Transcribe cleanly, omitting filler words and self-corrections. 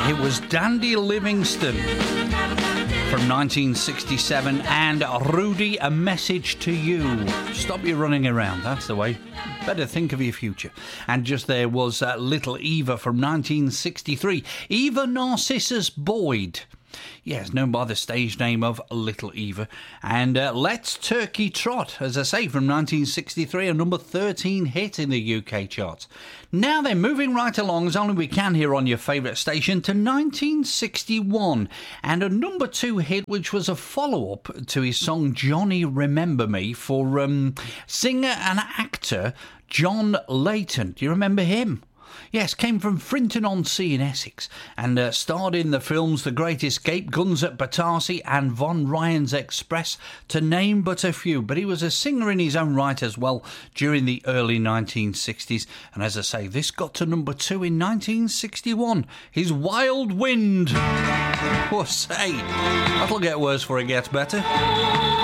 It was Dandy Livingstone from 1967 and Rudy, A Message to You. Stop your running around, that's the way. Better think of your future. And just there was Little Eva from 1963. Eva Narcissus Boyd. Yes, known by the stage name of Little Eva. And Let's Turkey Trot, as I say, from 1963, a number 13 hit in the UK charts. Now then, moving right along as only we can here on your favourite station to 1961, and a number 2 hit which was a follow-up to his song Johnny Remember Me for singer and actor John Layton. Do you remember him? Yes, came from Frinton-on-Sea in Essex and starred in the films The Great Escape, Guns at Battersea and Von Ryan's Express, to name but a few. But he was a singer in his own right as well during the early 1960s. And as I say, this got to number 2 in 1961. His Wild Wind. Oh, say, that'll get worse before it gets better.